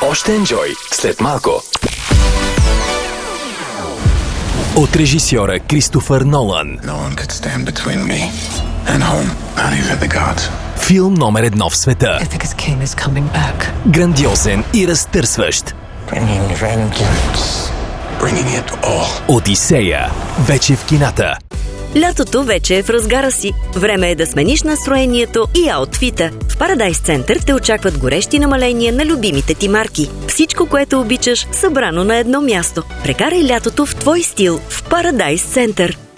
Още енджой след малко. От режисьора Кристофър Нолан. No one could stand between me and home, not even the gods. Филм номер 1 в света. I think his king is coming back. Грандиозен и разтърсващ. Bringing vengeance. Bringing it all. Одисея. Вече в кината. Лятото вече е в разгара си. Време е да смениш настроението и аутфита. В Парадайс Център те очакват горещи намаления на любимите ти марки. Всичко, което обичаш, събрано на едно място. Прекарай лятото в твой стил в Парадайс Център.